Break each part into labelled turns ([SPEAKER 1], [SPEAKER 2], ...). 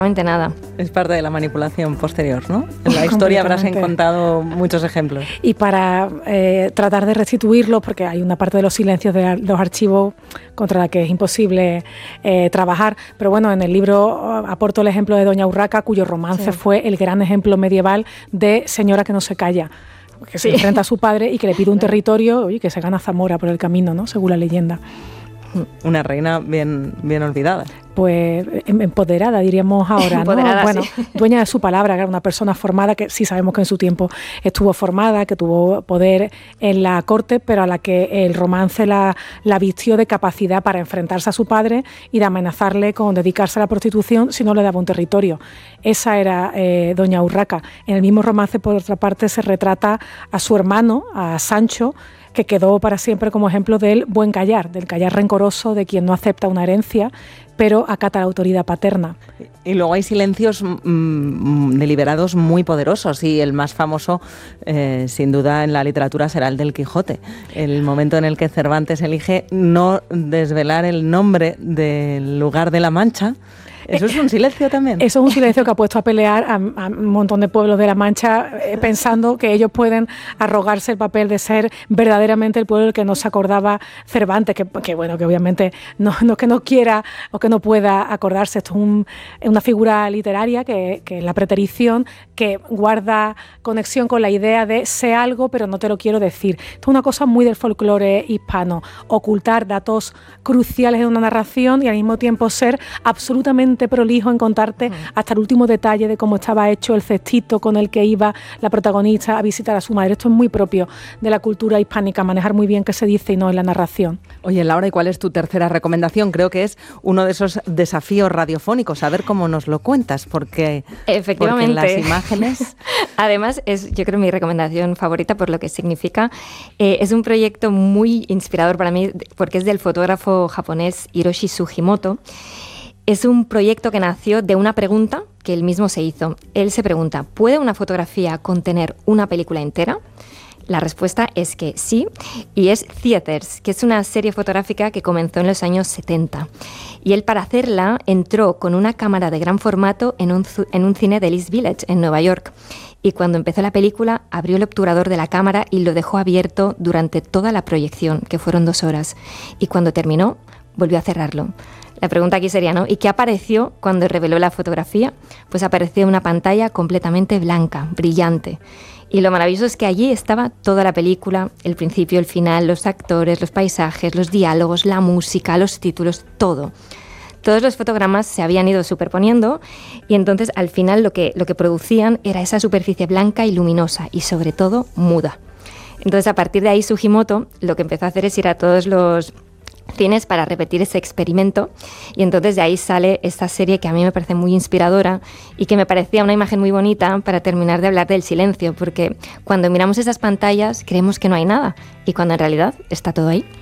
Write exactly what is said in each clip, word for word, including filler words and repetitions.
[SPEAKER 1] nada.
[SPEAKER 2] Es parte de la manipulación posterior, ¿no? En la historia habrás encontrado muchos ejemplos.
[SPEAKER 3] Y para eh, tratar de restituirlos, porque hay una parte de los silencios de los archivos contra la que es imposible eh, trabajar, pero bueno, en el libro aporto el ejemplo de Doña Urraca, cuyo romance sí. fue el gran ejemplo medieval de señora que no se calla, que se sí. enfrenta a su padre y que le pide un territorio y que se gana Zamora por el camino, ¿no? Según la leyenda.
[SPEAKER 2] Una reina bien, bien olvidada.
[SPEAKER 3] Pues empoderada, diríamos ahora, ¿no?
[SPEAKER 1] Empoderada,
[SPEAKER 3] bueno,
[SPEAKER 1] sí.
[SPEAKER 3] dueña de su palabra, que era una persona formada, que sí sabemos que en su tiempo estuvo formada, que tuvo poder en la corte, pero a la que el romance la, la vistió de capacidad para enfrentarse a su padre y de amenazarle con dedicarse a la prostitución si no le daba un territorio. Esa era eh, Doña Urraca. En el mismo romance, por otra parte, se retrata a su hermano, a Sancho, que quedó para siempre como ejemplo del buen callar, del callar rencoroso de quien no acepta una herencia, pero acata la autoridad paterna.
[SPEAKER 2] Y luego hay silencios mmm, deliberados muy poderosos, y el más famoso, eh, sin duda, en la literatura será el del Quijote. El momento en el que Cervantes elige no desvelar el nombre del lugar de la Mancha. ¿Eso es un silencio también?
[SPEAKER 3] Eso es un silencio que ha puesto a pelear a, a un montón de pueblos de La Mancha, eh, pensando que ellos pueden arrogarse el papel de ser verdaderamente el pueblo del que no se acordaba Cervantes, que, que bueno, que obviamente no, no que no quiera o que no pueda acordarse. Esto es un, una figura literaria que, que es la preterición, que guarda conexión con la idea de sé algo pero no te lo quiero decir. Esto es una cosa muy del folclore hispano, ocultar datos cruciales en una narración y al mismo tiempo ser absolutamente prolijo en contarte uh-huh. hasta el último detalle de cómo estaba hecho el cestito con el que iba la protagonista a visitar a su madre. Esto es muy propio de la cultura hispánica, manejar muy bien qué se dice y no en la narración.
[SPEAKER 2] Oye, Laura, ¿y cuál es tu tercera recomendación? Creo que es uno de esos desafíos radiofónicos, a ver cómo nos lo cuentas, porque,
[SPEAKER 1] efectivamente,
[SPEAKER 2] porque las imágenes...
[SPEAKER 1] Además, es yo creo mi recomendación favorita por lo que significa. Eh, es un proyecto muy inspirador para mí, porque es del fotógrafo japonés Hiroshi Sugimoto. Es un proyecto que nació de una pregunta que él mismo se hizo. Él se pregunta, ¿puede una fotografía contener una película entera? La respuesta es que sí, y es Theaters, que es una serie fotográfica que comenzó en los años setenta. Y él, para hacerla, entró con una cámara de gran formato en un, en un cine del East Village, en Nueva York. Y cuando empezó la película, abrió el obturador de la cámara y lo dejó abierto durante toda la proyección, que fueron dos horas. Y cuando terminó, volvió a cerrarlo. La pregunta aquí sería, ¿no? ¿Y qué apareció cuando reveló la fotografía? Pues apareció una pantalla completamente blanca, brillante. Y lo maravilloso es que allí estaba toda la película, el principio, el final, los actores, los paisajes, los diálogos, la música, los títulos, todo. Todos los fotogramas se habían ido superponiendo y entonces al final lo que, lo que producían era esa superficie blanca y luminosa y sobre todo muda. Entonces a partir de ahí Sugimoto lo que empezó a hacer es ir a todos los cines para repetir ese experimento, y entonces de ahí sale esta serie que a mí me parece muy inspiradora y que me parecía una imagen muy bonita para terminar de hablar del silencio, porque cuando miramos esas pantallas creemos que no hay nada y cuando en realidad está todo ahí.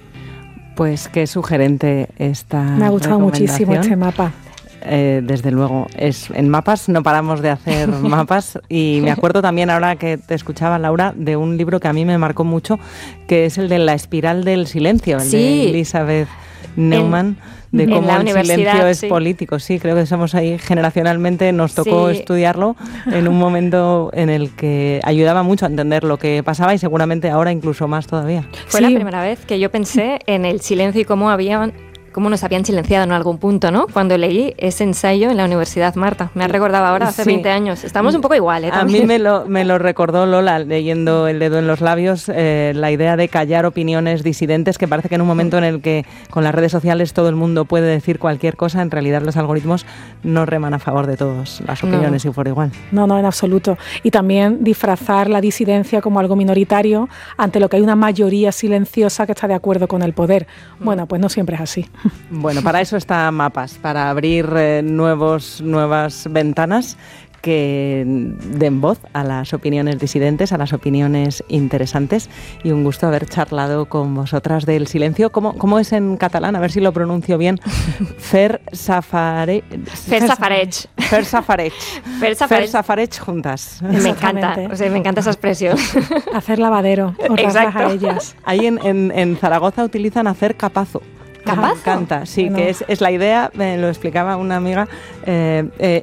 [SPEAKER 2] Pues qué sugerente esta
[SPEAKER 3] Me ha gustado muchísimo este mapa.
[SPEAKER 2] Eh, desde luego, es en Mapas no paramos de hacer mapas, y me acuerdo también, ahora que te escuchaba, Laura, de un libro que a mí me marcó mucho, que es el de La espiral del silencio, el
[SPEAKER 1] sí.
[SPEAKER 2] de Elizabeth Neumann,
[SPEAKER 1] en,
[SPEAKER 2] de cómo
[SPEAKER 1] el
[SPEAKER 2] silencio es
[SPEAKER 1] sí.
[SPEAKER 2] político. Sí, creo que somos ahí generacionalmente, nos tocó
[SPEAKER 1] sí.
[SPEAKER 2] estudiarlo en un momento en el que ayudaba mucho a entender lo que pasaba, y seguramente ahora incluso más todavía.
[SPEAKER 1] Fue
[SPEAKER 3] sí.
[SPEAKER 1] la primera vez que yo pensé en el silencio y cómo habían cómo nos habían silenciado en algún punto, ¿no? Cuando leí ese ensayo en la Universidad Marta. Me ha recordado ahora, hace sí. veinte años. Estamos un poco igual, ¿eh?
[SPEAKER 2] A mí me lo, me lo recordó Lola, leyendo El dedo en los labios, eh, la idea de callar opiniones disidentes, que parece que en un momento en el que con las redes sociales todo el mundo puede decir cualquier cosa, en realidad los algoritmos no reman a favor de todos las opiniones, no. y por igual.
[SPEAKER 3] No, no, en absoluto. Y también disfrazar la disidencia como algo minoritario ante lo que hay una mayoría silenciosa que está de acuerdo con el poder. Bueno, pues no siempre es así.
[SPEAKER 2] Bueno, para eso está Mapas, para abrir eh, nuevos, nuevas ventanas que den voz a las opiniones disidentes, a las opiniones interesantes, y un gusto haber charlado con vosotras del silencio. ¿Cómo, cómo es en catalán? A ver si lo pronuncio bien. Fer Safareig.
[SPEAKER 1] Fer Safareig.
[SPEAKER 2] Fer Safareig.
[SPEAKER 1] Fer
[SPEAKER 2] Safareig. Safareig juntas.
[SPEAKER 1] Me encanta, o sea, me encanta esa expresión.
[SPEAKER 3] Hacer lavadero, honrarlas a ellas.
[SPEAKER 2] Ahí en, en, en Zaragoza utilizan hacer capazo.
[SPEAKER 1] ¿Campazo?
[SPEAKER 2] Canta, sí,
[SPEAKER 3] Bueno.
[SPEAKER 2] que es, es la idea, me lo explicaba una amiga, eh, eh,